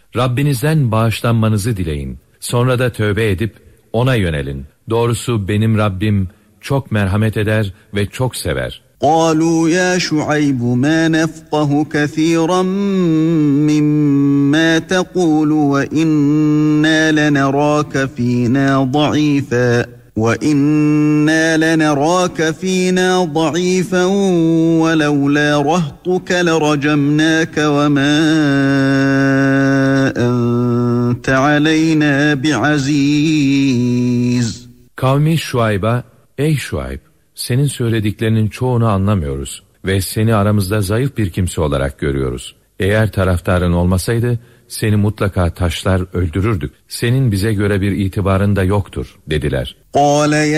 Rabbinizden bağışlanmanızı dileyin. Sonra da tövbe edip ona yönelin. Doğrusu benim Rabbim çok merhamet eder ve çok sever. قالوا يا شعيب ما نفقه كثيرا مما تقول وإنا لنراك فينا ضعيفا ولولا رهطك لرجمناك وما أنت علينا بعزيز. Kavmi Şuayb'a, ey Şuayb, senin söylediklerinin çoğunu anlamıyoruz ve seni aramızda zayıf bir kimse olarak görüyoruz. Eğer taraftarın olmasaydı seni mutlaka taşlar öldürürdük. Senin bize göre bir itibarın da yoktur dediler.